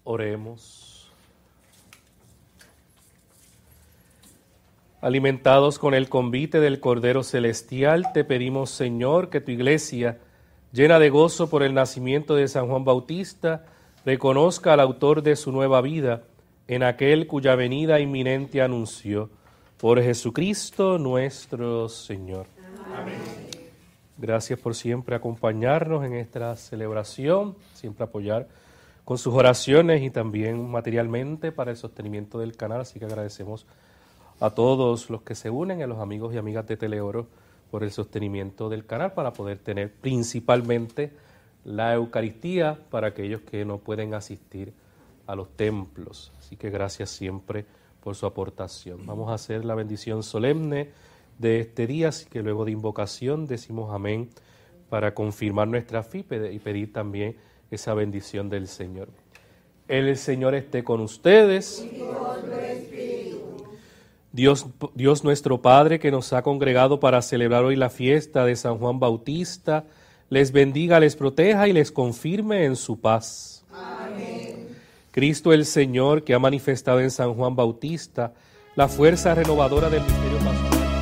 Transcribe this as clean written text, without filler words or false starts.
Oremos. Alimentados con el convite del Cordero Celestial, te pedimos, Señor, que tu Iglesia, llena de gozo por el nacimiento de San Juan Bautista, reconozca al autor de su nueva vida en aquel cuya venida inminente anunció. Por Jesucristo nuestro Señor. Amén. Gracias por siempre acompañarnos en esta celebración, siempre apoyar con sus oraciones y también materialmente para el sostenimiento del canal, así que agradecemos a todos los que se unen, a los amigos y amigas de Teleoro por el sostenimiento del canal para poder tener principalmente la Eucaristía para aquellos que no pueden asistir a los templos. Así que gracias siempre por su aportación. Vamos a hacer la bendición solemne de este día, así que luego de invocación decimos amén para confirmar nuestra fe y pedir también esa bendición del Señor. El Señor esté con ustedes. Dios nuestro Padre, que nos ha congregado para celebrar hoy la fiesta de San Juan Bautista, les bendiga, les proteja y les confirme en su paz. Amén. Cristo el Señor, que ha manifestado en San Juan Bautista la fuerza renovadora del